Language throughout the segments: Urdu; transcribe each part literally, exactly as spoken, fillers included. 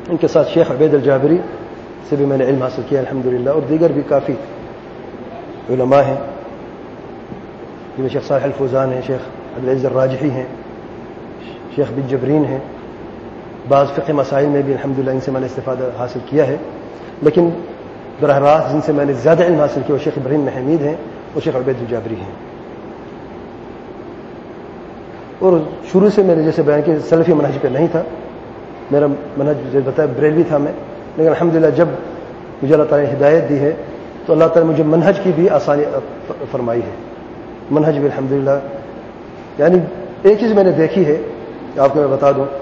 ان کے ساتھ شیخ عبید الجابری سے بھی میں نے علم حاصل کیا الحمدللہ، اور دیگر بھی کافی علماء ہیں، جن میں شیخ صالح الفوزان ہیں، شیخ عبدالعزیز الراجحی ہیں، شیخ بن جبرین ہیں، بعض فقہ مسائل میں بھی الحمدللہ ان سے میں نے استفادہ حاصل کیا ہے، لیکن براہ راست جن سے میں نے زیادہ علم حاصل کیا وہ شیخ ابراہیم محمید ہیں اور شیخ عبید الجابری ہیں۔ اور شروع سے میں نے جیسے بیان کیا سلفی منہج پہ نہیں تھا، میرا منہج جیسے بتایا بریلوی تھا میں، لیکن الحمدللہ جب مجھے اللہ تعالیٰ نے ہدایت دی ہے تو اللہ تعالیٰ نے مجھے منہج کی بھی آسانی فرمائی ہے، منہج بھی الحمدللہ۔ یعنی ایک چیز میں نے دیکھی ہے آپ کو میں بتا دوں،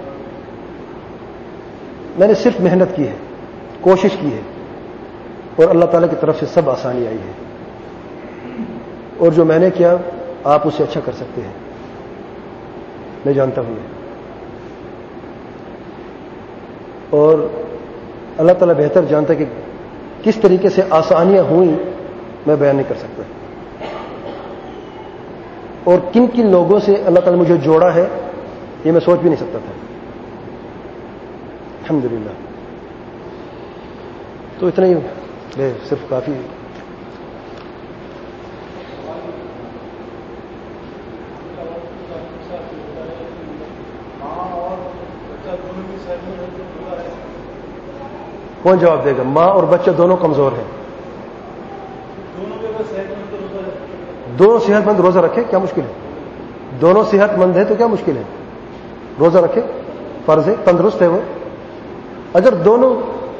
میں نے صرف محنت کی ہے، کوشش کی ہے، اور اللہ تعالیٰ کی طرف سے سب آسانی آئی ہے، اور جو میں نے کیا آپ اسے اچھا کر سکتے ہیں، میں جانتا ہوں، اور اللہ تعالیٰ بہتر جانتا ہے کہ کس طریقے سے آسانیاں ہوئیں میں بیان نہیں کر سکتا، اور کن کن لوگوں سے اللہ تعالیٰ نے مجھے جوڑا ہے یہ میں سوچ بھی نہیں سکتا تھا الحمدللہ۔ تو اتنا ہی میں صرف کافی کون جواب دے گا؟ ماں اور بچہ دونوں کمزور ہیں، دونوں صحت مند روزہ رکھے کیا مشکل ہے؟ دونوں صحت مند ہے تو کیا مشکل ہے؟ روزہ رکھے، فرض ہے، تندرست ہے وہ۔ اگر دونوں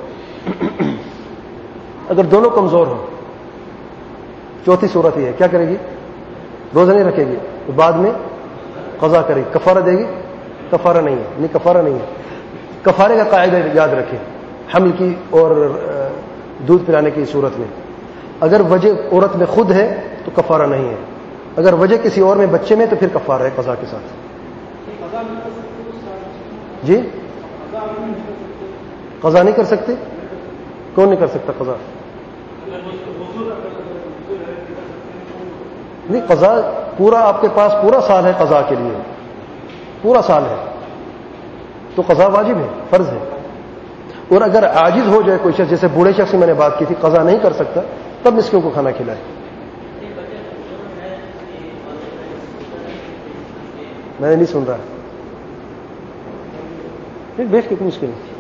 اگر دونوں کمزور ہوں، چوتھی صورت یہ ہے، کیا کرے گی؟ روزہ نہیں رکھے گی تو بعد میں قضا کرے گی، کفارہ دے گی؟ کفارہ نہیں ہے، نہیں کفارہ نہیں ہے۔ کفارے کا قاعدہ یاد رکھیں حمل کی اور دودھ پلانے کی صورت میں، اگر وجہ عورت میں خود ہے تو کفارہ نہیں ہے، اگر وجہ کسی اور میں بچے میں تو پھر کفارہ ہے قضا کے ساتھ۔ جی قضا نہیں کر سکتے؟ کون نہیں کر سکتا قضا؟ نہیں، قضا پورا آپ کے پاس پورا سال ہے، قضا کے لیے پورا سال ہے تو قضا واجب ہے، فرض ہے۔ اور اگر عاجز ہو جائے کوئی شخص، جیسے بوڑھے شخص سے میں نے بات کی تھی، قضا نہیں کر سکتا، تب مسکین کو کھانا کھلائے۔ میں نہیں سن رہا، بیٹھ کے کوئی مشکل نہیں۔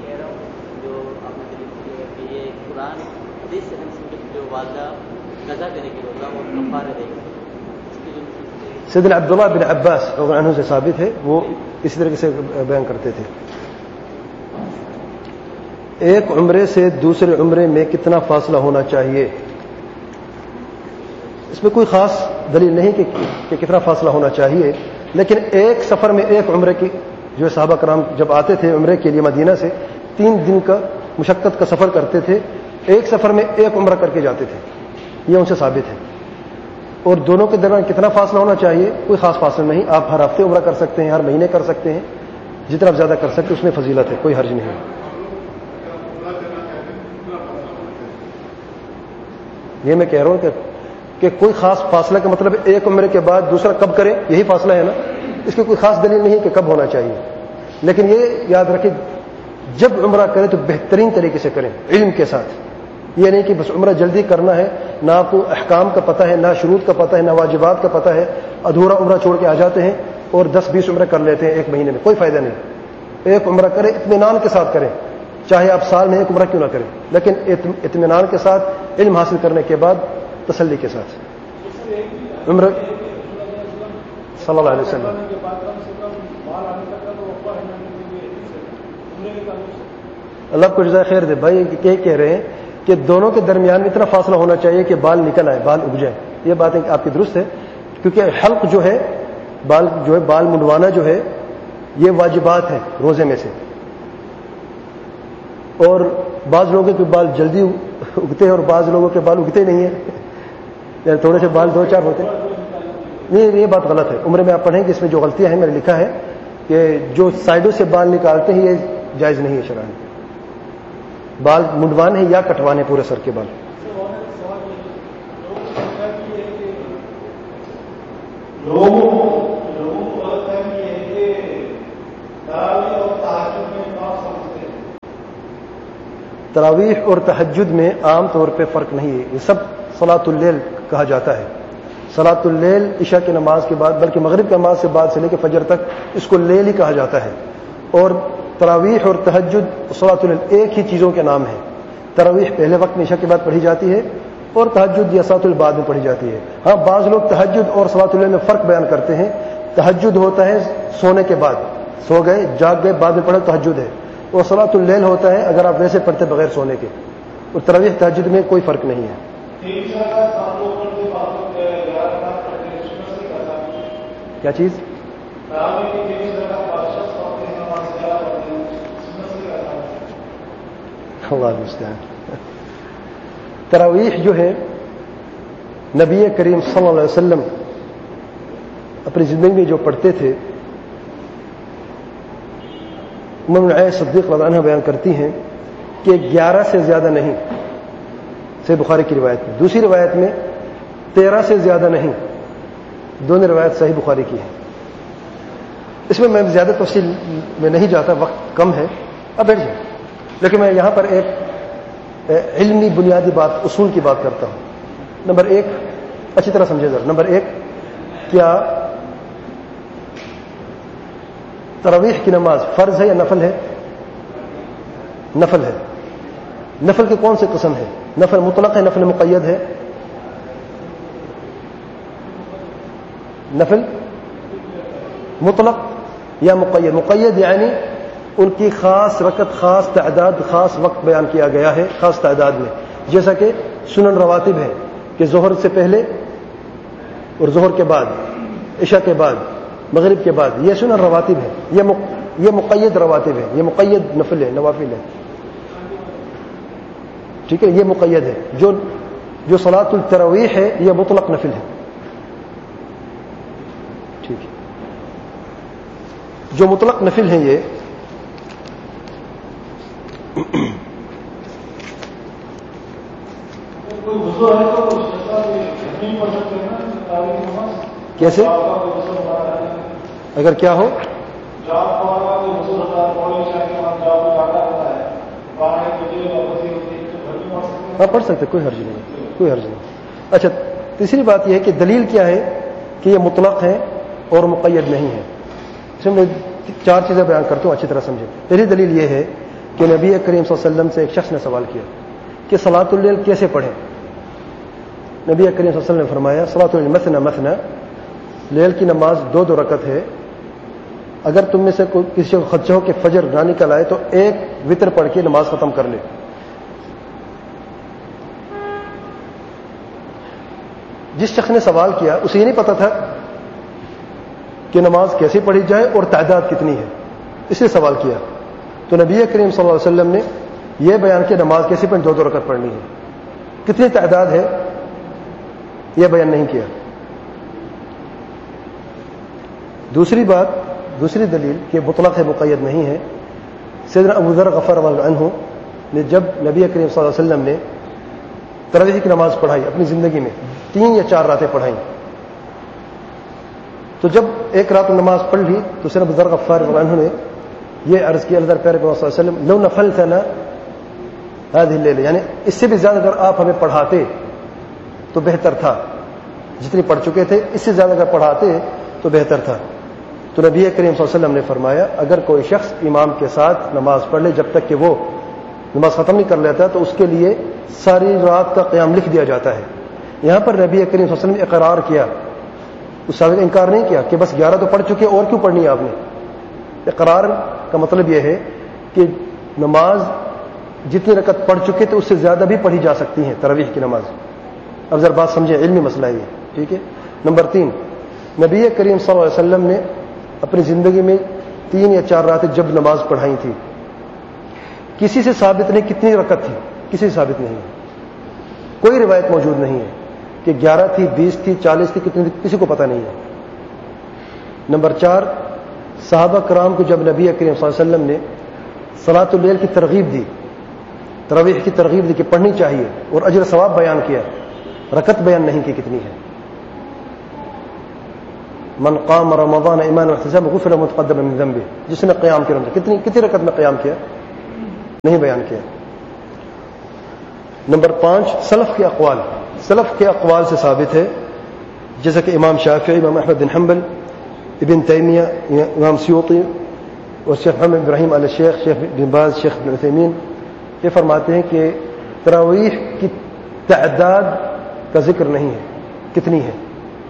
سیدنا عبداللہ بن عباس رضی اللہ عنہ سے ثابت ہے، وہ اسی طریقے سے بیان کرتے تھے، ایک عمرے سے دوسرے عمرے میں کتنا فاصلہ ہونا چاہیے؟ اس میں کوئی خاص دلیل نہیں کہ, کہ کتنا فاصلہ ہونا چاہیے، لیکن ایک سفر میں ایک عمرے کی جو صحابہ کرام جب آتے تھے عمرے کے لیے مدینہ سے، تین دن کا مشقت کا سفر کرتے تھے، ایک سفر میں ایک عمرہ کر کے جاتے تھے، یہ ان سے ثابت ہے۔ اور دونوں کے درمیان کتنا فاصلہ ہونا چاہیے؟ کوئی خاص فاصلہ نہیں، آپ ہر ہفتے عمرہ کر سکتے ہیں، ہر مہینے کر سکتے ہیں، جتنا آپ زیادہ کر سکتے اس میں فضیلت ہے، کوئی حرج نہیں ہے۔ یہ میں کہہ رہا ہوں کہ, کہ کوئی خاص فاصلہ کا مطلب ایک عمرے کے بعد دوسرا کب کرے، یہی فاصلہ ہے نا، اس کی کوئی خاص دلیل نہیں کہ کب ہونا چاہیے، لیکن یہ یاد رکھیں جب عمرہ کرے تو بہترین طریقے سے کریں، علم کے ساتھ۔ یہ نہیں کہ بس عمرہ جلدی کرنا ہے، نہ آپ کو احکام کا پتہ ہے، نہ شروط کا پتہ ہے، نہ واجبات کا پتہ ہے، ادھورا عمرہ چھوڑ کے آ جاتے ہیں اور دس بیس عمرے کر لیتے ہیں ایک مہینے میں، کوئی فائدہ نہیں۔ ایک عمرہ کریں، اطمینان کے ساتھ کریں، چاہے آپ سال میں ایک عمرہ کیوں نہ کریں، لیکن اطمینان کے ساتھ، علم حاصل کرنے کے بعد تسلی کے ساتھ عمرہ صلی اللہ علیہ وسلم۔ اللہ کو جزائے خیر دے بھائی، یہ کہہ رہے ہیں کہ دونوں کے درمیان اتنا فاصلہ ہونا چاہیے کہ بال نکل آئے، بال اگ جائے، یہ باتیں آپ کی درست ہے، کیونکہ حلق جو ہے، بال جو ہے، بال منڈوانا جو ہے، یہ واجبات ہے روزے میں سے، اور بعض لوگوں کے بال جلدی اگتے ہیں اور بعض لوگوں کے بال اگتے نہیں ہیں، یعنی تھوڑے سے بال دو چار ہوتے ہیں، نہیں یہ بات غلط ہے۔ عمرے میں آپ پڑھیں کہ اس میں جو غلطیاں ہیں میں نے لکھا ہے کہ جو سائڈوں سے بال نکالتے ہیں یہ جائز نہیں ہے شرعاً، بال منڈوان ہے یا کٹوان ہے پورے سر کے بال۔ تراویح اور تہجد میں عام طور پہ فرق نہیں ہے، یہ سب صلاۃ اللیل کہا جاتا ہے۔ صلاۃ اللیل عشاء کی نماز کے بعد، بلکہ مغرب کی نماز سے بعد سے لے کے فجر تک اس کو لیل ہی کہا جاتا ہے۔ اور تراویح اور تہجد صلاۃ اللیل ایک ہی چیزوں کے نام ہیں۔ تراویح پہلے وقت میں عشاء کے بعد پڑھی جاتی ہے اور تہجد یا صلاۃ اللیل بعد میں پڑھی جاتی ہے۔ ہاں بعض لوگ تہجد اور صلاۃ اللیل میں فرق بیان کرتے ہیں۔ تہجد ہوتا ہے سونے کے بعد، سو گئے جاگ گئے بعد میں پڑھا تہجد ہے، اور صلاۃ اللیل ہوتا ہے اگر آپ ویسے پڑھتے بغیر سونے کے۔ اور تراویح تہجد میں کوئی فرق نہیں ہے۔ کیا چیز؟ اللہ المستعان۔ تراویح جو ہے نبی کریم صلی اللہ علیہ وسلم اپنی زندگی میں جو پڑھتے تھے، ام عائشہ صدیق رضی اللہ عنہا بیان کرتی ہیں کہ گیارہ سے زیادہ نہیں، صحیح بخاری کی روایت میں۔ دوسری روایت میں تیرہ سے زیادہ نہیں، دونوں روایت صحیح بخاری کی ہے۔ اس میں میں زیادہ تفصیل میں نہیں جاتا، وقت کم ہے، اب بیٹھ جائیں، لیکن میں یہاں پر ایک علمی بنیادی بات، اصول کی بات کرتا ہوں۔ نمبر ایک، اچھی طرح سمجھے ذرا۔ نمبر ایک، کیا تراویح کی نماز فرض ہے یا نفل ہے؟ نفل ہے۔ نفل کی کون سی قسم ہے؟ نفل مطلق ہے، نفل مقید ہے؟ نفل مطلق یا مقید؟ مقید یعنی ان کی خاص رکعت، خاص تعداد، خاص وقت بیان کیا گیا ہے، خاص تعداد میں، جیسا کہ سنن رواتب ہے کہ ظہر سے پہلے اور ظہر کے بعد، عشاء کے بعد، مغرب کے بعد، یہ سنن رواتب ہے، یہ مق... یہ مقید رواتب ہے، یہ مقید نفل ہے، نوافل ہے، ٹھیک ہے، یہ مقید ہے۔ جو جو صلاۃ التراویح ہے یہ مطلق نفل ہے، ٹھیک ہے۔ جو مطلق نفل ہیں یہ کیسے؟ اگر کیا ہو؟ ہاں پڑھ سکتے، کوئی حرج نہیں، کوئی حرج نہیں۔ اچھا، تیسری بات یہ ہے کہ دلیل کیا ہے کہ یہ مطلق ہے اور مقید نہیں ہے۔ اس میں چار چیزیں بیان کرتا ہوں، اچھی طرح سمجھیں۔ پہلی دلیل یہ ہے کہ نبی کریم صلی اللہ علیہ وسلم سے ایک شخص نے سوال کیا کہ صلاۃ اللیل کیسے پڑھیں؟ نبی کریم صلی اللہ علیہ وسلم نے فرمایا صلاۃ اللیل مثنى مثنى، لیل کی نماز دو دو رکعت ہے، اگر تم میں سے کوئی کسی کو خدشہ ہو کہ فجر نہ نکل آئے تو ایک وتر پڑھ کے نماز ختم کر لے۔ جس شخص نے سوال کیا اسے یہ نہیں پتا تھا کہ نماز کیسے پڑھی جائے اور تعداد کتنی ہے، اس نے سوال کیا تو نبی کریم صلی اللہ علیہ وسلم نے یہ بیان کیا نماز کیسے پڑھ، دو دو رکعت پڑھنی ہے، کتنی تعداد ہے یہ بیان نہیں کیا۔ دوسری بات، دوسری دلیل کہ مطلق ہے مقید نہیں ہے، سیدنا ابو ذر غفار رضی اللہ عنہ نے جب نبی کریم صلی اللہ علیہ وسلم نے تراویح کی نماز پڑھائی اپنی زندگی میں، تین یا چار راتیں پڑھائیں، تو جب ایک رات نماز پڑھ لی تو سیدنا ابو ذر غفار رضی اللہ عنہ نے یہ عرض کیا اللہ پیارے پیغمبر صلی اللہ علیہ وسلم لو نفلتنا هذه الليلة، یعنی اس سے بھی زیادہ اگر آپ ہمیں پڑھاتے تو بہتر تھا، جتنی پڑھ چکے تھے اس سے زیادہ اگر پڑھاتے تو بہتر تھا۔ تو نبی کریم صلی اللہ علیہ وسلم نے فرمایا اگر کوئی شخص امام کے ساتھ نماز پڑھ لے جب تک کہ وہ نماز ختم نہیں کر لیتا تو اس کے لیے ساری رات کا قیام لکھ دیا جاتا ہے۔ یہاں پر نبی کریم صلی اللہ علیہ وسلم نے اقرار کیا، اس صحابی کا انکار نہیں کیا کہ بس گیارہ تو پڑھ چکے اور کیوں پڑھنی ہے آپ نے۔ اقرار کا مطلب یہ ہے کہ نماز جتنی رکعت پڑھ چکے تو اس سے زیادہ بھی پڑھی جا سکتی ہیں تراویح کی نماز۔ اب ذرا بات سمجھیں، علمی مسئلہ ہے یہ، ٹھیک ہے۔ نمبر تین، نبی کریم صلی اللہ علیہ وسلم نے اپنی زندگی میں تین یا چار راتیں جب نماز پڑھائی تھی، کسی سے ثابت نہیں کتنی رکعت تھی، کسی سے ثابت نہیں ہے، کوئی روایت موجود نہیں ہے کہ گیارہ تھی، بیس تھی، چالیس تھی، کتنی تھی، کسی کو پتہ نہیں ہے۔ نمبر چار، صحابہ کرام کو جب نبی کریم صلی اللہ علیہ وسلم نے صلاۃ اللیل کی ترغیب دی، تراویح کی ترغیب دی کہ پڑھنی چاہیے اور اجر ثواب بیان کیا، رکعت بیان نہیں کی کتنی ہے۔ من قام رمضان ایمانا واحتسابا غفر له ما تقدم من ذنبه، جس نے قیام کیا، کتنی کتنی رکعت میں قیام کیا، نہیں بیان کیا۔ نمبر پانچ سلف کے اقوال. سلف کے اقوال سے ثابت ہے جیسا کہ امام شافعی، امام احمد بن حنبل، ابن تیمیہ، امام سیوطی اور شیخ محمد ابراہیم علیہ شیخ، شیخ بن باز، شیخ ابن عثیمین یہ فرماتے ہیں کہ تراویح کی تعداد کا ذکر نہیں ہے، کتنی ہے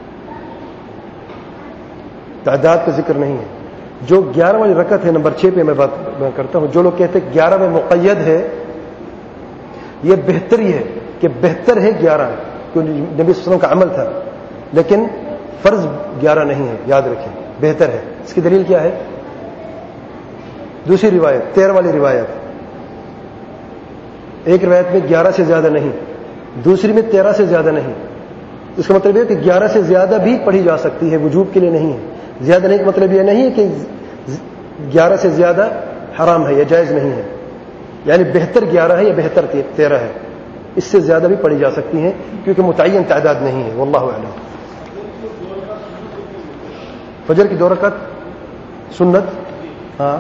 تعداد کا ذکر نہیں ہے. جو گیارہ والی رکعت ہے نمبر چھ پہ میں بات میں کرتا ہوں، جو لوگ کہتے ہیں گیارہ میں مقید ہے، یہ بہتری ہے کہ بہتر ہے گیارہ، کیونکہ نبی صلی اللہ علیہ وسلم کا عمل تھا، لیکن فرض گیارہ نہیں ہے، یاد رکھیں بہتر ہے. اس کی دلیل کیا ہے؟ دوسری روایت تیرہ والی روایت، ایک روایت میں گیارہ سے زیادہ نہیں، دوسری میں تیرہ سے زیادہ نہیں. اس کا مطلب یہ کہ گیارہ سے زیادہ بھی پڑھی جا سکتی ہے، وجوب کے لیے نہیں ہے. زیادہ نہیں کا مطلب یہ نہیں ہے کہ گیارہ سے زیادہ حرام ہے یا جائز نہیں ہے، یعنی بہتر گیارہ ہے یا بہتر تیرہ ہے، اس سے زیادہ بھی پڑھی جا سکتی ہیں کیونکہ متعین تعداد نہیں ہے. واللہ اعلم. فجر کی دو رکعت سنت، ہاں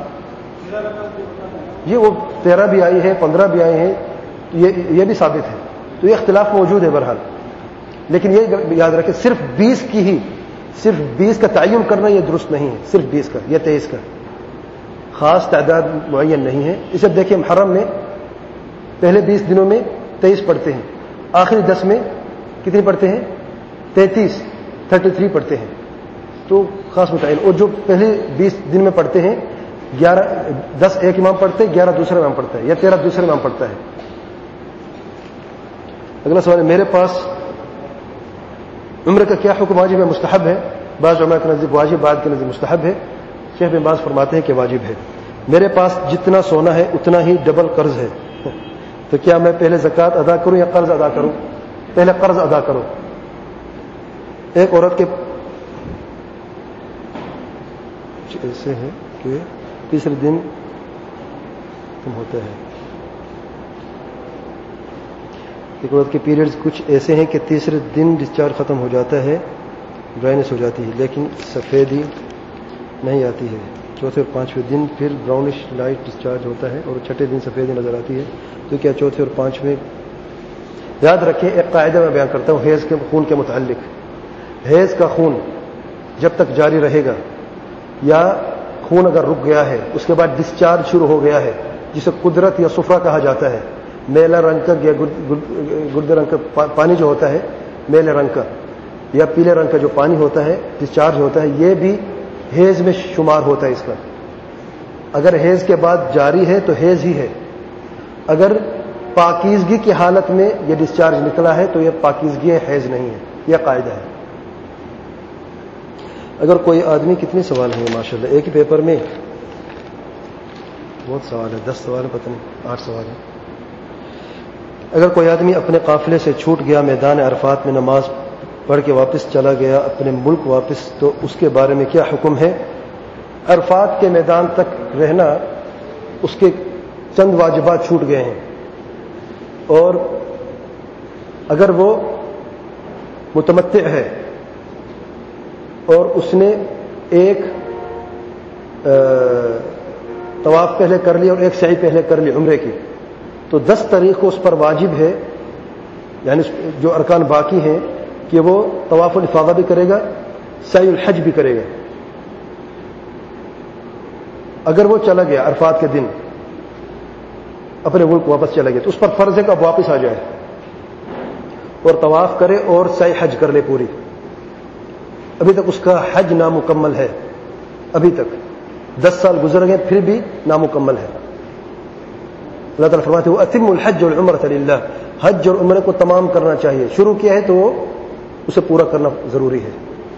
یہ وہ تیرہ بھی آئی ہے، پندرہ بھی آئی ہیں، یہ یہ بھی ثابت ہے. تو یہ اختلاف موجود ہے بہرحال، لیکن یہ یاد رکھیں صرف بیس کی ہی صرف بیس کا تعین کرنا یہ درست نہیں ہے. صرف بیس کا یا تیئیس کا خاص تعداد معین نہیں ہے. اسے دیکھیں محرم میں پہلے بیس دنوں میں تیئیس پڑھتے ہیں، آخری دس میں کتنی پڑھتے ہیں؟ تینتیس، تھرٹی تھری پڑھتے ہیں. تو خاص متعین. اور جو پہلے بیس دن میں پڑھتے ہیں، گیارہ دس ایک امام پڑھتے ہیں، گیارہ دوسرا امام پڑھتا ہے، یا تیرہ دوسرا امام پڑھتا ہے. اگلا سوال ہے میرے پاس عمرے کا کیا حکم؟ واجب ہے مستحب ہے؟ بعض علماء کے نزدیک واجب، بعض کے نزدیک مستحب ہے. شیخ بن باز فرماتے ہیں کہ واجب ہے. میرے پاس جتنا سونا ہے اتنا ہی ڈبل قرض ہے، تو کیا میں پہلے زکوٰۃ ادا کروں یا قرض ادا کروں؟ پہلے قرض ادا کرو. ایک عورت کے ایسے ہے کہ تیسرے دن ختم ہوتا ہے، ایک عورت کے پیریڈز کچھ ایسے ہیں کہ تیسرے دن ڈسچارج ختم ہو جاتا ہے، ڈرائنس ہو جاتی ہے، لیکن سفیدی نہیں آتی ہے. چوتھے اور پانچویں دن پھر براؤنش لائٹ ڈسچارج ہوتا ہے اور چھٹے دن سفیدی نظر آتی ہے. تو کیا چوتھے اور پانچویں؟ یاد رکھیں ایک قاعدہ میں بیان کرتا ہوں حیض کے خون کے متعلق. حیض کا خون جب تک جاری رہے گا یا خون اگر رک گیا ہے اس کے بعد ڈسچارج شروع ہو گیا ہے، جسے قدرت یا صفرا کہا جاتا ہے، میلا رنگ کا یا گردے رنگ کا پانی جو ہوتا ہے، میلے رنگ کا یا پیلے رنگ کا جو پانی ہوتا ہے ڈسچارج ہوتا ہے، یہ بھی حیض میں شمار ہوتا ہے. اس کا اگر حیض کے بعد جاری ہے تو حیض ہی ہے. اگر پاکیزگی کی حالت میں یہ ڈسچارج نکلا ہے تو یہ پاکیزگی حیض نہیں ہے. یہ قاعدہ ہے. اگر کوئی آدمی، کتنے سوال ہیں ماشاءاللہ ایک ہی پیپر میں؟ بہت سوال ہے، دس سوال ہے، پتہ نہیں آٹھ سوال ہے. اگر کوئی آدمی اپنے قافلے سے چھوٹ گیا، میدان عرفات میں نماز پڑھ کے واپس چلا گیا اپنے ملک واپس، تو اس کے بارے میں کیا حکم ہے؟ عرفات کے میدان تک رہنا، اس کے چند واجبات چھوٹ گئے ہیں، اور اگر وہ متمتع ہے اور اس نے ایک طواف پہلے کر لی اور ایک سعی پہلے کر لی عمرے کی، تو دس تاریخ کو اس پر واجب ہے، یعنی جو ارکان باقی ہیں، کہ وہ طواف الافاضہ بھی کرے گا، سعی الحج بھی کرے گا. اگر وہ چلا گیا عرفات کے دن اپنے ملک واپس چلا گیا تو اس پر فرض ہے کہ اب واپس آ جائے اور طواف کرے اور سعی حج کر لے پوری. ابھی تک اس کا حج نامکمل ہے، ابھی تک دس سال گزر گئے پھر بھی نامکمل ہے. اللہ تعالیٰ فرماتے ہیں وَأَتِمُّ الْحَجَّ وَالْعُمْرَةَ لِلَّهِ، حج اور عمرے کو تمام کرنا چاہیے. شروع کیا ہے تو وہ اسے پورا کرنا ضروری ہے.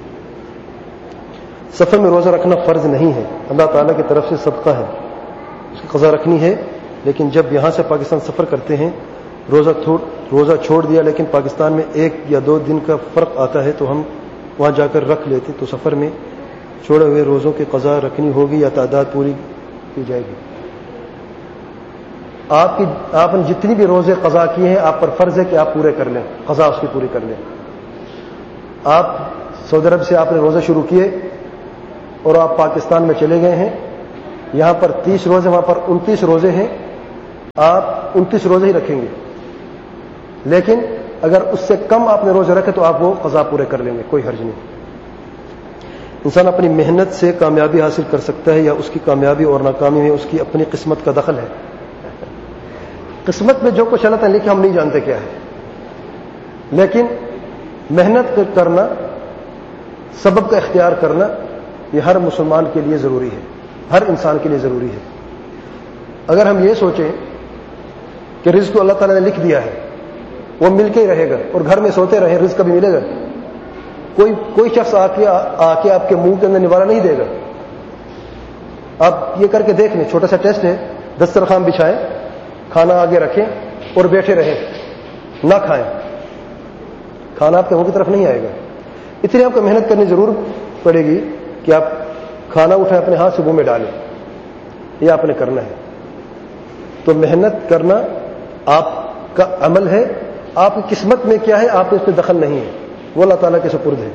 سفر میں روزہ رکھنا فرض نہیں ہے، اللہ تعالیٰ کی طرف سے صدقہ ہے، اس کی قضا رکھنی ہے. لیکن جب یہاں سے پاکستان سفر کرتے ہیں، روزہ روزہ چھوڑ دیا لیکن پاکستان میں ایک یا دو دن کا فرق آتا ہے تو ہم وہاں جا کر رکھ لیتے، تو سفر میں چھوڑے ہوئے روزوں کی قضا رکھنی ہوگی یا تعداد پوری کی جائے گی؟ آپ کی آپ نے جتنی بھی روزے قضا کیے ہیں آپ پر فرض ہے کہ آپ پورے کر لیں، قضا اس کی پوری کر لیں. آپ سعودی عرب سے آپ نے روزے شروع کیے اور آپ پاکستان میں چلے گئے ہیں، یہاں پر تیس روزے، وہاں پر انتیس روزے ہیں، آپ انتیس روزے ہی رکھیں گے. لیکن اگر اس سے کم آپ نے روزے رکھے تو آپ وہ قضا پورے کر لیں گے، کوئی حرج نہیں۔ انسان اپنی محنت سے کامیابی حاصل کر سکتا ہے یا اس کی کامیابی اور ناکامی میں اس کی اپنی قسمت کا دخل ہے؟ قسمت میں جو کچھ اللہ تعالیٰ لکھا ہم نہیں جانتے کیا ہے، لیکن محنت کرنا، سبب کا اختیار کرنا، یہ ہر مسلمان کے لیے ضروری ہے، ہر انسان کے لیے ضروری ہے۔ اگر ہم یہ سوچیں کہ رزق اللہ تعالیٰ نے لکھ دیا ہے، وہ مل کے ہی رہے گا، اور گھر میں سوتے رہیں رزق کبھی ملے گا؟ کوئی کوئی شخص آ کے آ کے آپ کے منہ کے اندر نوارا نہیں دے گا۔ آپ یہ کر کے دیکھ لیں، چھوٹا سا ٹیسٹ ہے، دسترخوان بچھائیں، کھانا آگے رکھیں اور بیٹھے رہیں، نہ کھائیں، کھانا آپ کے منہ کی طرف نہیں آئے گا۔ اتنی آپ کو محنت کرنی ضرور پڑے گی کہ آپ کھانا اٹھائیں، اپنے ہاتھ سے منہ میں ڈالیں، یہ آپ نے کرنا ہے۔ تو محنت کرنا آپ کا عمل ہے، آپ کی قسمت میں کیا ہے آپ اس پہ دخل نہیں ہے، وہ اللہ تعالیٰ کے سپرد ہے۔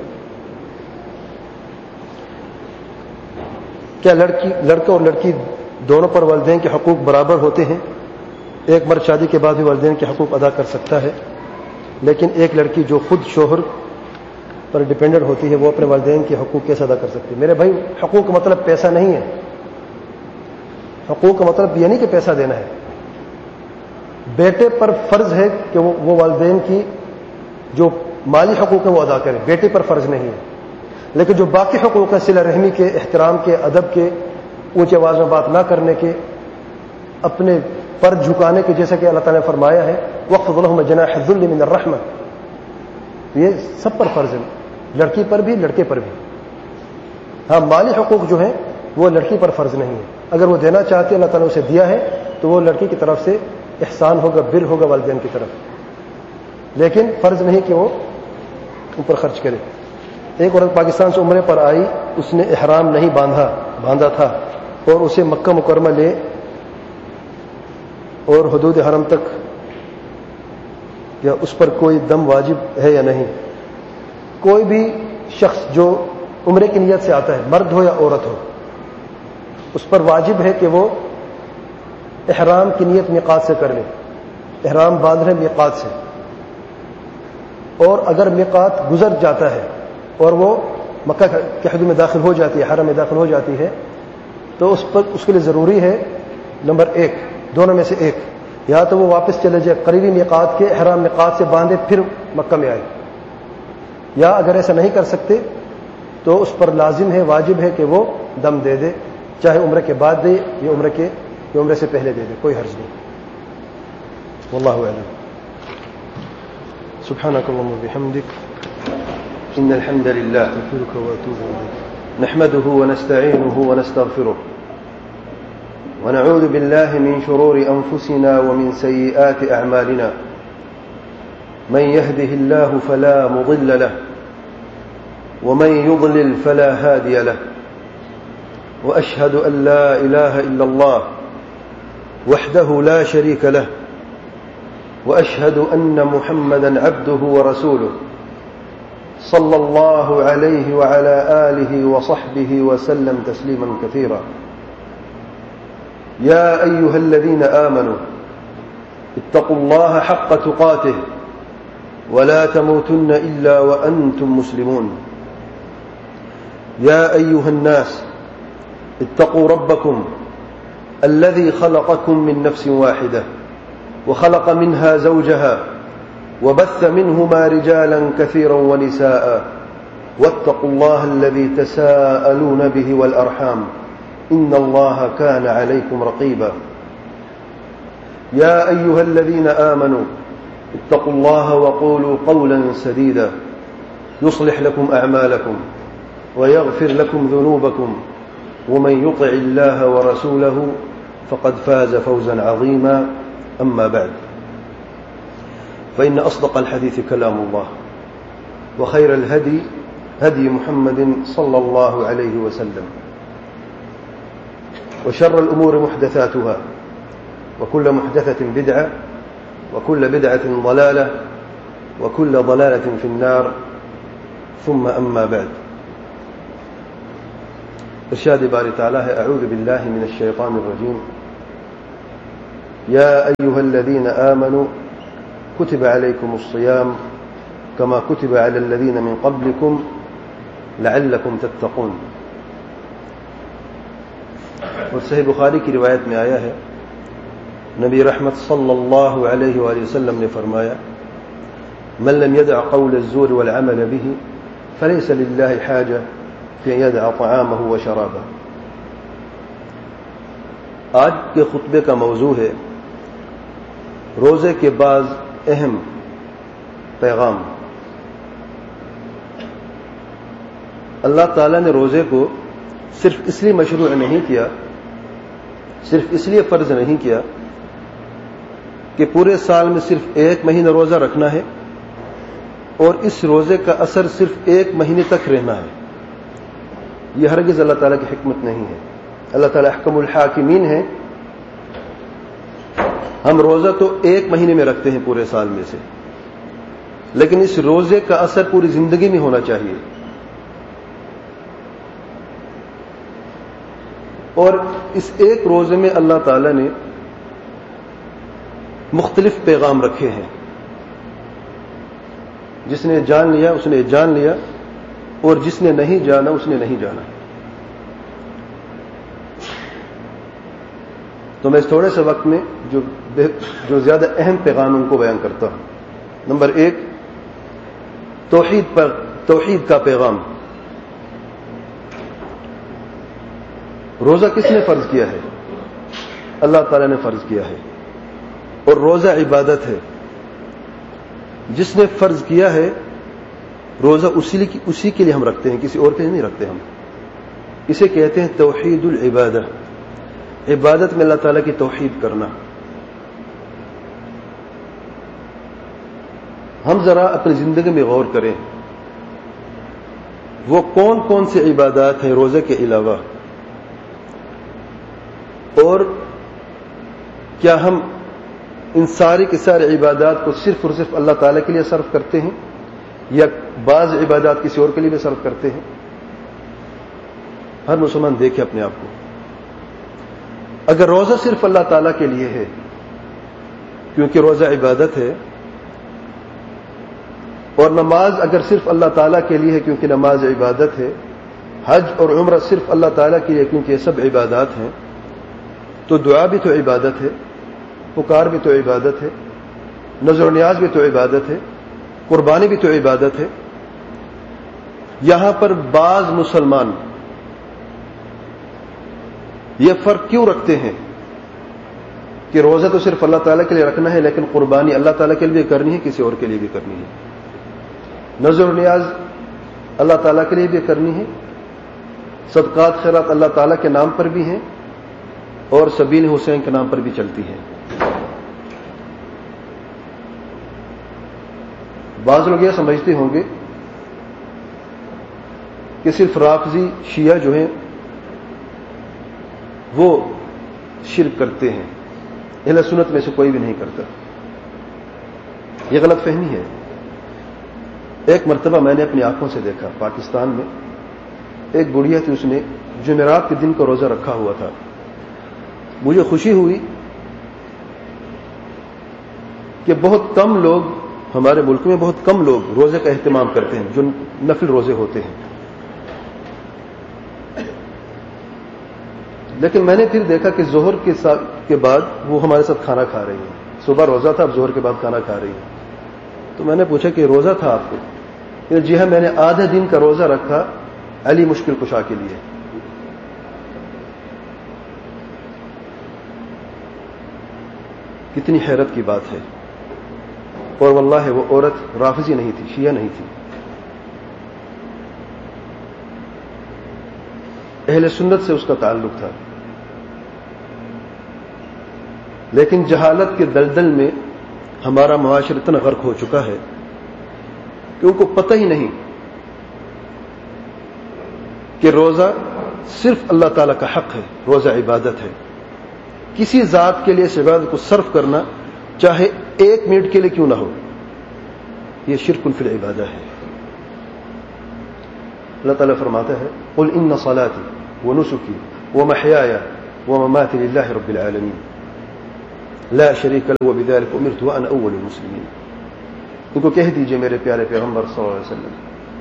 کیا لڑکی لڑکا اور لڑکی دونوں پر والدین کے حقوق برابر ہوتے ہیں؟ ایک مرد شادی کے بعد بھی والدین کے حقوق ادا کر سکتا ہے، لیکن ایک لڑکی جو خود شوہر پر ڈیپینڈنٹ ہوتی ہے وہ اپنے والدین کے حقوق کیسے ادا کر سکتی ہے؟ میرے بھائی، حقوق کا مطلب پیسہ نہیں ہے، حقوق کا مطلب یہ نہیں کہ پیسہ دینا ہے۔ بیٹے پر فرض ہے کہ وہ والدین کی جو مالی حقوق ہیں وہ ادا کرے، بیٹے پر فرض نہیں ہے، لیکن جو باقی حقوق ہیں، صلہ رحمی کے، احترام کے، ادب کے، اونچی آواز میں بات نہ کرنے کے، اپنے پر جھکانے کے، جیسا کہ اللہ تعالیٰ نے فرمایا ہے وَاخْفِضْ لَهُمَ جَنَاحَ الذُّلِّ مِنَ الرَّحْمَةِ، یہ سب پر فرض ہے، لڑکی پر بھی لڑکے پر بھی۔ ہاں، مالی حقوق جو ہیں وہ لڑکی پر فرض نہیں ہے، اگر وہ دینا چاہتی ہے اللہ تعالیٰ نے اسے دیا ہے تو وہ لڑکی کی طرف سے احسان ہوگا، بر ہوگا والدین کی طرف، لیکن فرض نہیں کہ وہ اوپر خرچ کرے۔ ایک عورت پاکستان سے عمرے پر آئی، اس نے احرام نہیں باندھا باندھا تھا اور اسے مکہ مکرمہ لے اور حدود حرم تک، یا اس پر کوئی دم واجب ہے یا نہیں؟ کوئی بھی شخص جو عمرے کی نیت سے آتا ہے، مرد ہو یا عورت ہو، اس پر واجب ہے کہ وہ احرام کی نیت میقات سے کر لے، احرام باندھ لے میقات سے، اور اگر میقات گزر جاتا ہے اور وہ مکہ کے حدود میں داخل ہو جاتی ہے، حرم میں داخل ہو جاتی ہے، تو اس پر اس کے لیے ضروری ہے نمبر ایک، دونوں میں سے ایک، یا تو وہ واپس چلے جائے قریبی میقات کے، احرام میقات سے باندھے پھر مکہ میں آئے، یا اگر ایسا نہیں کر سکتے تو اس پر لازم ہے، واجب ہے کہ وہ دم دے دے، چاہے عمرے کے بعد دے یا عمرے کے یا عمرے سے پہلے دے دے، کوئی حرج نہیں۔ واللہ اعلم۔ سبحانك اللهم وبحمدك، إن الحمد لله نستغفرك وأتوب إليك، نحمده ونستعينه ونستغفره، ونعوذ بالله من شرور أنفسنا ومن سيئات أعمالنا، من يهده الله فلا مضل له ومن يضلل فلا هادي له، وأشهد أن لا إله إلا الله وحده لا شريك له، وأشهد أن محمدا عبده ورسوله، صلى الله عليه وعلى آله وصحبه وسلم تسليما كثيرا. يا أيها الذين آمنوا اتقوا الله حق تقاته ولا تموتن إلا وأنتم مسلمون. يا أيها الناس اتقوا ربكم الذي خلقكم من نفس واحدة وخلق منها زوجها وبث منهما رجالا كثيرا ونساء، واتقوا الله الذي تساءلون به والأرحام إن الله كان عليكم رقيبا. يا أيها الذين آمنوا اتقوا الله وقولوا قولا سديدا يصلح لكم أعمالكم ويغفر لكم ذنوبكم، ومن يطع الله ورسوله فقد فاز فوزا عظيما. أما بعد، فإن أصدق الحديث كلام الله، وخير الهدي هدي محمد صلى الله عليه وسلم، وشر الأمور محدثاتها، وكل محدثة بدعة، وكل بدعة ضلالة، وكل ضلالة في النار. ثم أما بعد، ارشاد باری تعالی ہے، اعوذ باللہ من الشیطان الرجیم، یا ایہا الذین آمنوا كتب عليكم الصيام كما كتب على الذين من قبلكم لعلكم تتقون. اور صحیح بخاری کی روایت میں آیا ہے نبی رحمت صلی اللہ علیہ وآلہ وسلم نے فرمایا من لم يدع قول الزور والعمل به فليس لله حاجة في أن يدع طعامه وشرابه. آج کے خطبے کا موضوع ہے روزے کے بعض اہم پیغام. اللہ تعالیٰ نے روزے کو صرف اس لیے مشروع نہیں کیا، صرف اس لیے فرض نہیں کیا کہ پورے سال میں صرف ایک مہینہ روزہ رکھنا ہے اور اس روزے کا اثر صرف ایک مہینے تک رہنا ہے. یہ ہرگز اللہ تعالیٰ کی حکمت نہیں ہے. اللہ تعالیٰ احکم الحاکمین ہے. ہم روزہ تو ایک مہینے میں رکھتے ہیں پورے سال میں سے، لیکن اس روزے کا اثر پوری زندگی میں ہونا چاہیے. اور اس ایک روزے میں اللہ تعالیٰ نے مختلف پیغام رکھے ہیں. جس نے جان لیا اس نے جان لیا، اور جس نے نہیں جانا اس نے نہیں جانا. تو میں اس تھوڑے سے وقت میں جو جو زیادہ اہم پیغام ان کو بیان کرتا ہوں. نمبر ایک، توحید پر توحید کا پیغام. روزہ کس نے فرض کیا ہے؟ اللہ تعالیٰ نے فرض کیا ہے، اور روزہ عبادت ہے. جس نے فرض کیا ہے روزہ اسی اسی کے لیے ہم رکھتے ہیں، کسی اور کے لیے نہیں رکھتے. ہم اسے کہتے ہیں توحید العبادہ. عبادت میں اللہ تعالیٰ کی توحید کرنا. ہم ذرا اپنی زندگی میں غور کریں، وہ کون کون سی عبادات ہیں روزے کے علاوہ، اور کیا ہم ان ساری کی ساری عبادات کو صرف اور صرف اللہ تعالیٰ کے لیے صرف کرتے ہیں، یا بعض عبادات کسی اور کے لیے بھی صرف کرتے ہیں؟ ہر مسلمان دیکھے اپنے آپ کو. اگر روزہ صرف اللہ تعالیٰ کے لیے ہے کیونکہ روزہ عبادت ہے، اور نماز اگر صرف اللہ تعالیٰ کے لیے ہے کیونکہ نماز عبادت ہے، حج اور عمرہ صرف اللہ تعالیٰ کے لیے کیونکہ یہ سب عبادات ہیں، تو دعا بھی تو عبادت ہے، پکار بھی تو عبادت ہے، نذر و نیاز بھی تو عبادت ہے، قربانی بھی تو عبادت ہے. یہاں پر بعض مسلمان یہ فرق کیوں رکھتے ہیں کہ روزہ تو صرف اللہ تعالیٰ کے لیے رکھنا ہے، لیکن قربانی اللہ تعالیٰ کے لیے بھی کرنی ہے، کسی اور کے لیے بھی کرنی ہے. نذر و نیاز اللہ تعالیٰ کے لیے بھی کرنی ہے، صدقات خیرات اللہ تعالیٰ کے نام پر بھی ہیں، اور سبیل حسین کے نام پر بھی چلتی ہے. بعض لوگ یہ سمجھتے ہوں گے کہ صرف رافضی شیعہ جو ہیں وہ شرک کرتے ہیں، اہل سنت میں سے کوئی بھی نہیں کرتا. یہ غلط فہمی ہے. ایک مرتبہ میں نے اپنی آنکھوں سے دیکھا، پاکستان میں ایک بڑھیا تھی، اس نے جمعرات کے دن کا روزہ رکھا ہوا تھا. مجھے خوشی ہوئی کہ بہت کم لوگ ہمارے ملک میں بہت کم لوگ روزے کا اہتمام کرتے ہیں جو نفل روزے ہوتے ہیں. لیکن میں نے پھر دیکھا کہ ظہر کے کے بعد وہ ہمارے ساتھ کھانا کھا رہی ہیں. صبح روزہ تھا، اب ظہر کے بعد کھانا کھا رہی ہیں. تو میں نے پوچھا کہ روزہ تھا آپ کو؟ جی ہاں، میں نے آدھا دن کا روزہ رکھا علی مشکل کشا کے لیے. کتنی حیرت کی بات ہے. اور واللہ وہ عورت رافضی نہیں تھی، شیعہ نہیں تھی، اہل سنت سے اس کا تعلق تھا. لیکن جہالت کے دلدل میں ہمارا معاشرہ اتنا غرق ہو چکا ہے کہ ان کو پتہ ہی نہیں کہ روزہ صرف اللہ تعالیٰ کا حق ہے، روزہ عبادت ہے. کسی ذات کے لیے اس عبادت کو صرف کرنا چاہے ایک منٹ کے لیے کیوں نہ ہو، یہ شرک فی العبادہ ہے. اللہ تعالیٰ فرماتا ہے قل ان صلاتی ونسکی ومحیای ومماتی للہ رب العالمین لا شریک له وبذلک امرت وانا اول المسلمین. ان کو کہہ دیجئے میرے پیارے پیغمبر صلی اللہ علیہ وسلم،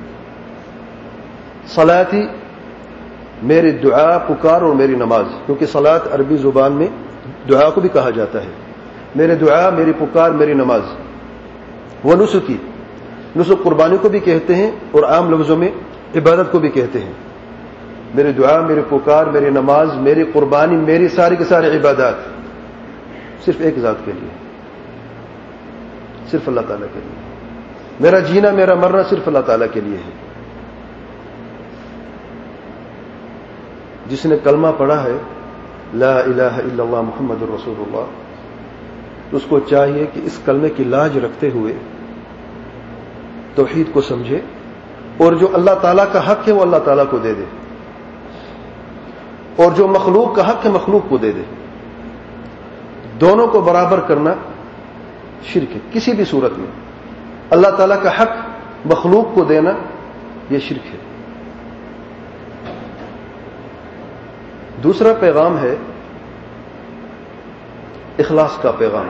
صلاتی میری دعا، پکار اور میری نماز، کیونکہ صلات عربی زبان میں دعا کو بھی کہا جاتا ہے، میرے دعا، میری پکار، میری نماز، وہ نسکی، نسک قربانی کو بھی کہتے ہیں اور عام لفظوں میں عبادت کو بھی کہتے ہیں. میری دعا، میری پکار، میری نماز، میری قربانی، میری ساری کی ساری عبادات صرف ایک ذات کے لیے، صرف اللہ تعالیٰ کے لیے. میرا جینا، میرا مرنا صرف اللہ تعالیٰ کے لیے ہے. جس نے کلمہ پڑھا ہے لا الہ الا اللہ محمد الرسول اللہ، اس کو چاہیے کہ اس کلمے کی لاج رکھتے ہوئے توحید کو سمجھے اور جو اللہ تعالیٰ کا حق ہے وہ اللہ تعالیٰ کو دے دے، اور جو مخلوق کا حق ہے مخلوق کو دے دے. دونوں کو برابر کرنا شرک ہے کسی بھی صورت میں. اللہ تعالیٰ کا حق مخلوق کو دینا یہ شرک ہے. دوسرا پیغام ہے اخلاص کا پیغام.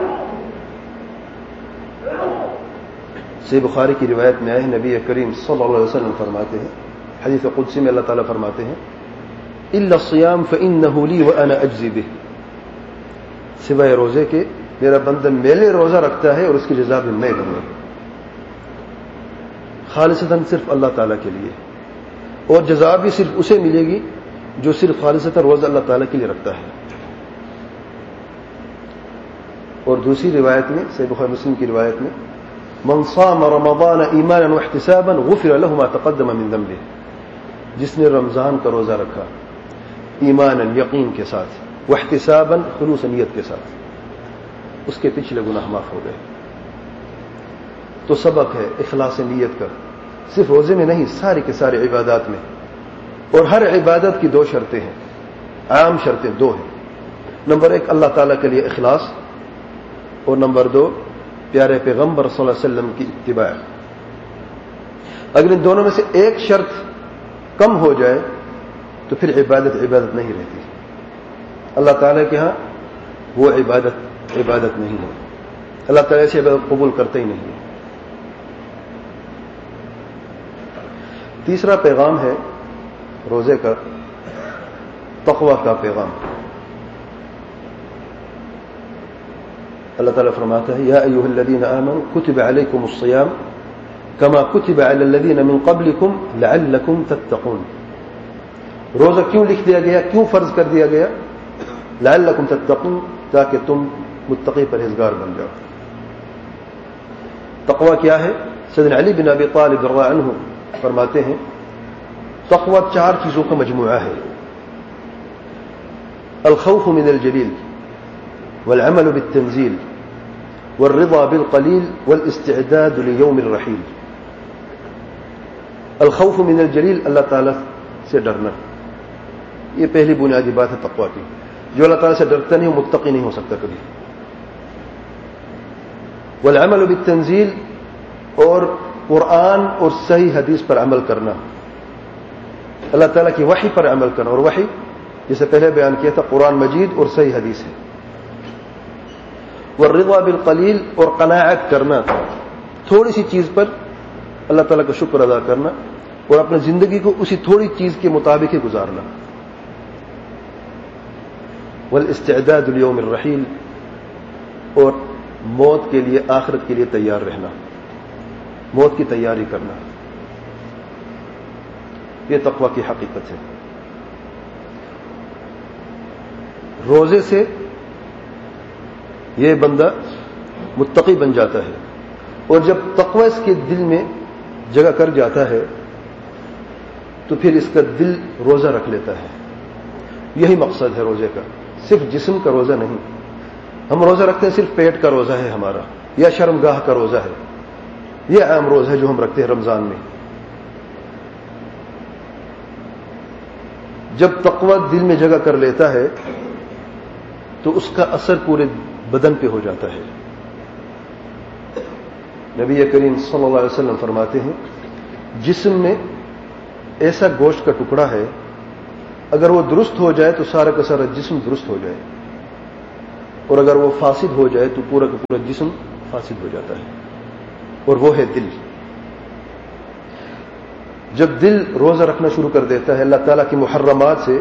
صحیح بخاری کی روایت میں آئے ہیں، نبی کریم صلی اللہ علیہ وسلم فرماتے ہیں، حدیث قدسی میں اللہ تعالیٰ فرماتے ہیں الا الصیام فانہ لی وانا اجزی بہ، سوائے روزے کے میرا بندہ میرے روزہ رکھتا ہے اور اس کی جزا بھی میں دوں گا، خالصتاً صرف اللہ تعالیٰ کے لیے، اور جزا بھی صرف اسے ملے گی جو صرف خالصتاً روزہ اللہ تعالیٰ کے لیے رکھتا ہے. اور دوسری روایت میں، صحیح بخاری مسلم کی روایت میں، من صام رمضان ایمانا واحتسابا غفر له ما تقدم من ذنبه، جس نے رمضان کا روزہ رکھا ایمانا یقین کے ساتھ، واحتسابا خلوص نیت کے ساتھ، اس کے پچھلے گناہ معاف ہو گئے. تو سبق ہے اخلاص نیت کا، صرف روزے میں نہیں، ساری کے سارے عبادات میں. اور ہر عبادت کی دو شرطیں ہیں، عام شرطیں دو ہیں. نمبر ایک اللہ تعالیٰ کے لیے اخلاص، اور نمبر دو پیارے پیغمبر صلی اللہ علیہ وسلم کی اتباع. اگر ان دونوں میں سے ایک شرط کم ہو جائے تو پھر عبادت عبادت نہیں رہتی. اللہ تعالیٰ کے ہاں وہ عبادت عبادت نہیں ہے، اللہ تعالیٰ سے عبادت قبول کرتے ہی نہیں. تیسرا پیغام ہے روزے کا تقوی کا پیغام. اللہ تعالیٰ فرماتا ہے یا ایھا الذین آمنوا کتب علیکم الصیام کما کتب علی الذین من قبلکم لعلکم تتقون. روزہ کیوں لکھ دیا گیا، کیوں فرض کر دیا گیا؟ لعلکم تتقون، تاکہ تم متقی پرہیزگار بن جاؤ. تقوی کیا ہے؟ سیدنا علی بن ابی طالب رضی اللہ عنہ فرماتے ہیں تقوی چار چیزوں کا مجموعہ ہے. الخوف من الجلیل والعمل بالتنزیل والرضا بالقلیل والاستعداد لیوم الرحیل. الخوف من الجلیل، اللہ تعالیٰ سے ڈرنا، یہ پہلی بنیادی بات ہے تقوی کی. جو اللہ تعالیٰ سے ڈرتا نہیں وہ متقی نہیں ہو سکتا کبھی. والعمل بالتنزیل، اور قرآن اور صحیح حدیث پر عمل کرنا، اللہ تعالیٰ کی وحی پر عمل کرنا. اور وحی جسے پہلے بیان کیا تھا قرآن مجید اور صحیح حدیث ہے. والرضا بالقلیل، اور قناعت کرنا، تھوڑی سی چیز پر اللہ تعالیٰ کا شکر ادا کرنا اور اپنی زندگی کو اسی تھوڑی چیز کے مطابق ہی گزارنا. والاستعداد لیوم الرحیل، اور موت کے لیے، آخرت کے لیے تیار رہنا، موت کی تیاری کرنا. یہ تقوی کی حقیقت ہے. روزے سے یہ بندہ متقی بن جاتا ہے، اور جب تقوی اس کے دل میں جگہ کر جاتا ہے تو پھر اس کا دل روزہ رکھ لیتا ہے. یہی مقصد ہے روزے کا، صرف جسم کا روزہ نہیں. ہم روزہ رکھتے ہیں صرف پیٹ کا روزہ ہے ہمارا، یا شرمگاہ کا روزہ ہے، یہ عام روزہ ہے جو ہم رکھتے ہیں رمضان میں. جب تقوی دل میں جگہ کر لیتا ہے تو اس کا اثر پورے بدن پہ ہو جاتا ہے. نبی کریم صلی اللہ علیہ وسلم فرماتے ہیں جسم میں ایسا گوشت کا ٹکڑا ہے، اگر وہ درست ہو جائے تو سارا کا سارا جسم درست ہو جائے، اور اگر وہ فاسد ہو جائے تو پورا کا پورا جسم فاسد ہو جاتا ہے. اور وہ ہے دل. جب دل روزہ رکھنا شروع کر دیتا ہے اللہ تعالیٰ کی محرمات سے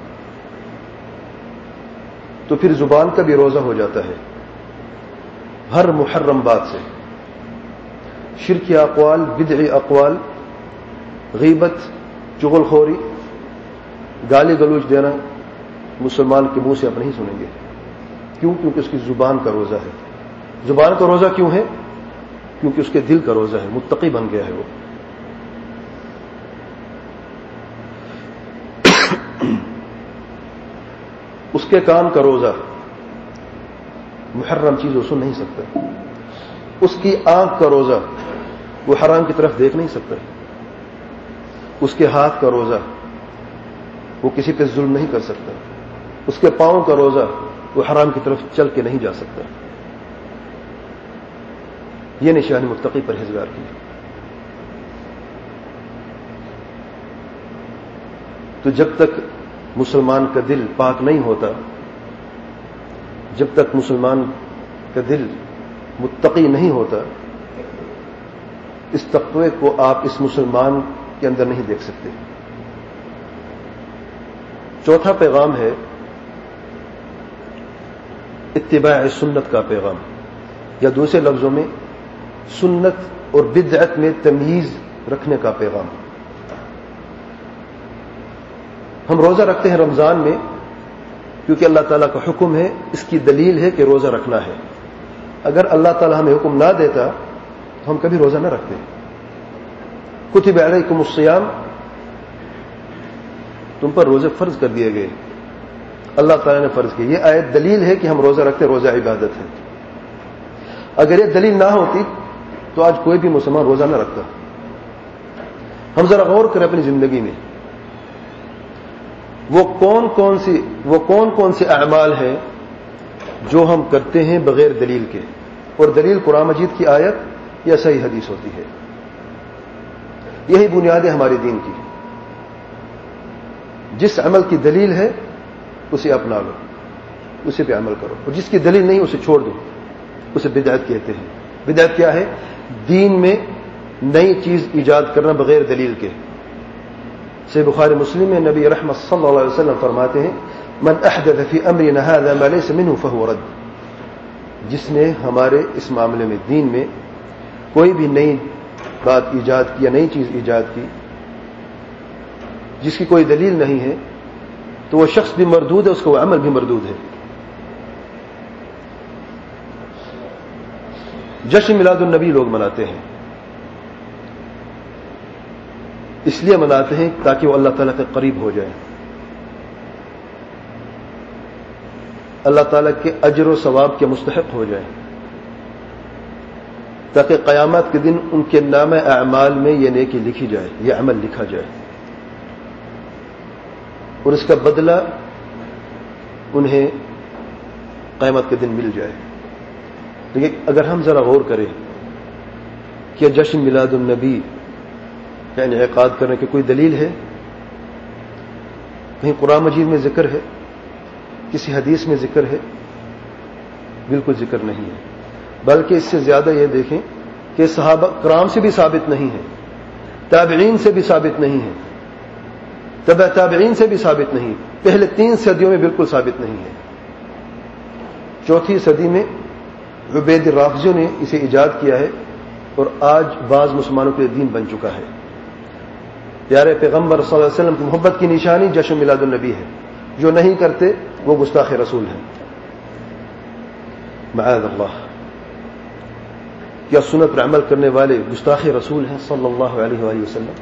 تو پھر زبان کا بھی روزہ ہو جاتا ہے ہر محرم بات سے. شرکی اقوال، بدعی اقوال، غیبت، چغل خوری، گالی گلوچ دینا مسلمان کے منہ سے آپ نہیں سنیں گے. کیوں؟ کیونکہ اس کی زبان کا روزہ ہے. زبان کا روزہ کیوں ہے؟ کیونکہ اس کے دل کا روزہ ہے، متقی بن گیا ہے وہ. اس کے کان کا روزہ، محرم چیز وہ سن نہیں سکتا. اس کی آنکھ کا روزہ، وہ حرام کی طرف دیکھ نہیں سکتا. اس کے ہاتھ کا روزہ، وہ کسی پہ ظلم نہیں کر سکتا. اس کے پاؤں کا روزہ، وہ حرام کی طرف چل کے نہیں جا سکتا. یہ نشانی متقی پرہیزگار کی. تو جب تک مسلمان کا دل پاک نہیں ہوتا، جب تک مسلمان کا دل متقی نہیں ہوتا، اس تقوی کو آپ اس مسلمان کے اندر نہیں دیکھ سکتے. چوتھا پیغام ہے اتباع سنت کا پیغام، یا دوسرے لفظوں میں سنت اور بدعت میں تمیز رکھنے کا پیغام. ہم روزہ رکھتے ہیں رمضان میں کیونکہ اللہ تعالیٰ کا حکم ہے، اس کی دلیل ہے کہ روزہ رکھنا ہے. اگر اللہ تعالیٰ ہمیں حکم نہ دیتا تو ہم کبھی روزہ نہ رکھتے. کتب علیکم الصیام، تم پر روزے فرض کر دیے گئے، اللہ تعالیٰ نے فرض کیا. یہ آیت دلیل ہے کہ ہم روزہ رکھتے، روزہ عبادت ہے. اگر یہ دلیل نہ ہوتی تو آج کوئی بھی مسلمان روزہ نہ رکھتا. ہم ذرا غور کریں اپنی زندگی میں، وہ کون کون سی وہ کون کون سے اعمال ہیں جو ہم کرتے ہیں بغیر دلیل کے، اور دلیل قرآن مجید کی آیت یا صحیح حدیث ہوتی ہے. یہی بنیاد ہے ہمارے دین کی. جس عمل کی دلیل ہے اسے اپنا لو، اسے پہ عمل کرو، اور جس کی دلیل نہیں اسے چھوڑ دو. اسے بدعت کہتے ہیں. بدعت کیا ہے؟ دین میں نئی چیز ایجاد کرنا بغیر دلیل کے. صحیح بخاری مسلم میں نبی رحمت صلی اللہ علیہ وسلم فرماتے ہیں من احدث فی امرنا هذا ما ليس منه فهو رد. جس نے ہمارے اس معاملے میں، دین میں کوئی بھی نئی بات ایجاد کی یا نئی چیز ایجاد کی جس کی کوئی دلیل نہیں ہے تو وہ شخص بھی مردود ہے، اس کا وہ عمل بھی مردود ہے. جشن میلاد النبی لوگ مناتے ہیں، اس لیے مناتے ہیں تاکہ وہ اللہ تعالیٰ کے قریب ہو جائیں، اللہ تعالیٰ کے اجر و ثواب کے مستحق ہو جائیں، تاکہ قیامت کے دن ان کے نام اعمال میں یہ نیکی لکھی جائے، یہ عمل لکھا جائے، اور اس کا بدلہ انہیں قیامت کے دن مل جائے. لیکن اگر ہم ذرا غور کریں کہ جشن میلاد النبی کا انعقاد کرنے کی کوئی دلیل ہے؟ کہیں قرآن مجید میں ذکر ہے؟ کسی حدیث میں ذکر ہے؟ بالکل ذکر نہیں ہے. بلکہ اس سے زیادہ یہ دیکھیں کہ صحابہ کرام سے بھی ثابت نہیں ہے، تابعین سے بھی ثابت نہیں ہے، تبع تابعین سے بھی ثابت نہیں، پہلے تین صدیوں میں بالکل ثابت نہیں ہے. چوتھی صدی میں عبید الرافضیوں نے اسے ایجاد کیا ہے اور آج بعض مسلمانوں کے دین بن چکا ہے. پیارے پیغمبر صلی اللہ علیہ وسلم کی محبت کی نشانی جشن میلاد النبی ہے. جو نہیں کرتے وہ گستاخ رسول ہیں. معاذ اللہ، کیا سنت پر عمل کرنے والے گستاخ رسول ہیں صلی اللہ علیہ وآلہ وسلم؟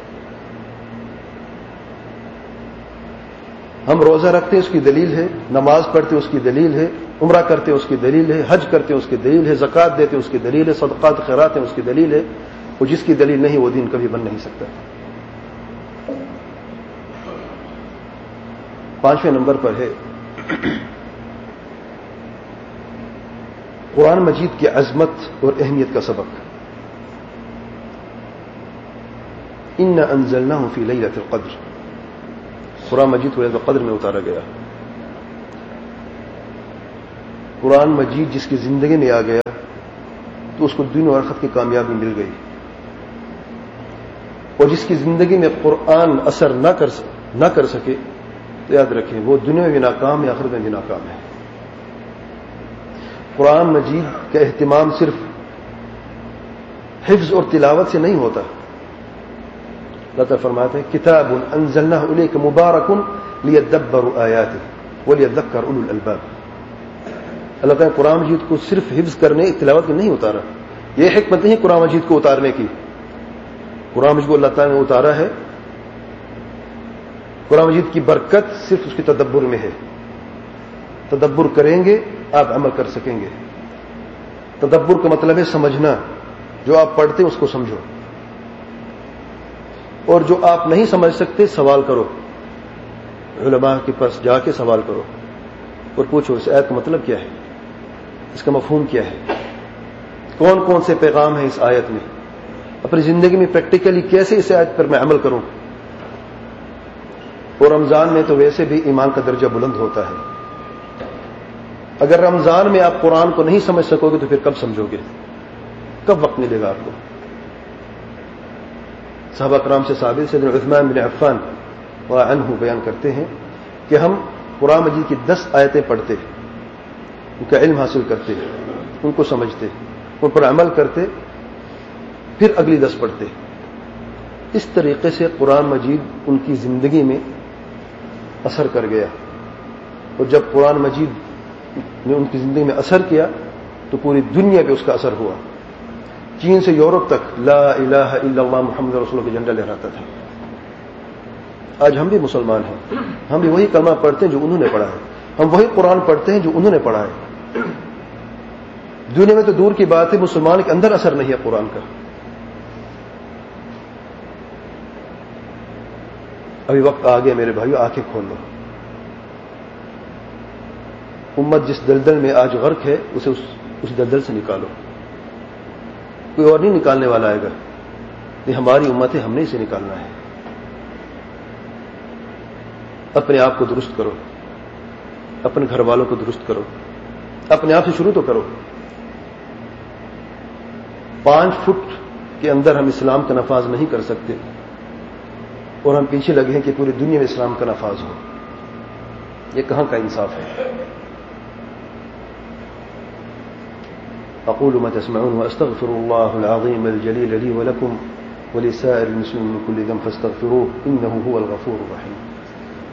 ہم روزہ رکھتے اس کی دلیل ہے، نماز پڑھتے اس کی دلیل ہے، عمرہ کرتے اس کی دلیل ہے، حج کرتے اس کی دلیل ہے، زکوٰۃ دیتے اس کی دلیل ہے، صدقات خیرات ہیں اس کی دلیل ہے. اور جس کی دلیل نہیں وہ دین کبھی بن نہیں سکتا. پانچویں نمبر پر ہے قرآن مجید کی عظمت اور اہمیت کا سبق. انا انزلناہ فی لیلۃ القدر، قرآن مجید کو لیلۃ القدر میں اتارا گیا. قرآن مجید جس کی زندگی میں آ گیا تو اس کو دنیا اور آخرت کی کامیابی مل گئی. اور جس کی زندگی میں قرآن اثر نہ کر نہ کر سکے تو یاد رکھیں وہ دنیا میں بھی ناکام ہے، آخرت میں بھی ناکام ہے. قرآن مجید کا اہتمام صرف حفظ اور تلاوت سے نہیں ہوتا. اللہ تعالیٰ فرماتے ہیں کتاب انزلناہ الیک مبارک لیدبروا آیاتہ ولیذکر اولو الالباب. اللہ تعالیٰ نے قرآن مجید کو صرف حفظ کرنے تلاوت کے نہیں اتارا. یہ حکمت نہیں قرآن مجید کو اتارنے کی. قرآن مجید کو اللہ تعالیٰ نے اتارا ہے. قرآن مجید کی برکت صرف اس کے تدبر میں ہے. تدبر کریں گے آپ عمل کر سکیں گے. تدبر کا مطلب ہے سمجھنا. جو آپ پڑھتے ہیں اس کو سمجھو، اور جو آپ نہیں سمجھ سکتے سوال کرو. علماء کے پاس جا کے سوال کرو اور پوچھو اس آیت کا مطلب کیا ہے، اس کا مفہوم کیا ہے، کون کون سے پیغام ہیں اس آیت میں، اپنی زندگی میں پریکٹیکلی کیسے اس آیت پر میں عمل کروں. اور رمضان میں تو ویسے بھی ایمان کا درجہ بلند ہوتا ہے. اگر رمضان میں آپ قرآن کو نہیں سمجھ سکو گے تو پھر کب سمجھو گے، کب وقت ملے گا آپ کو. صحابہ کرام سے ثابت سیدنا عثمان بن عفان رضی اللہ عنہ بیان کرتے ہیں کہ ہم قرآن مجید کی دس آیتیں پڑھتے، ان کا علم حاصل کرتے، ان کو سمجھتے، ان پر عمل کرتے، پھر اگلی دس پڑھتے. اس طریقے سے قرآن مجید ان کی زندگی میں اثر کر گیا. اور جب قرآن مجید نے ان کی زندگی میں اثر کیا تو پوری دنیا پہ اس کا اثر ہوا. چین سے یورپ تک لا الہ الا اللہ محمد رسول اللہ کے جھنڈا لہراتا تھا. آج ہم بھی مسلمان ہیں، ہم بھی وہی کلمہ پڑھتے ہیں جو انہوں نے پڑھا ہے، ہم وہی قرآن پڑھتے ہیں جو انہوں نے پڑھا ہے. دنیا میں تو دور کی بات ہے، مسلمان کے اندر اثر نہیں ہے قرآن کا. ابھی وقت آ گیا میرے بھائیو، آنکھیں کھول لو. امت جس دلدل میں آج غرق ہے اسے اس, اس دلدل سے نکالو. کوئی اور نہیں نکالنے والا آئے گا. یہ ہماری امت ہے، ہم نے اسے نکالنا ہے. اپنے آپ کو درست کرو، اپنے گھر والوں کو درست کرو، اپنے آپ سے شروع تو کرو. پانچ فٹ کے اندر ہم اسلام کا نفاذ نہیں کر سکتے اور ہم پیچھے لگے ہیں کہ پوری دنیا میں اسلام کا نفاذ ہو. یہ کہاں کا انصاف ہے؟ اقول ما تسمعون واستغفر الله العظيم الجليل لي ولكم ولسائر المسلمين من كل ذنب فاستغفروه انه هو الغفور الرحيم.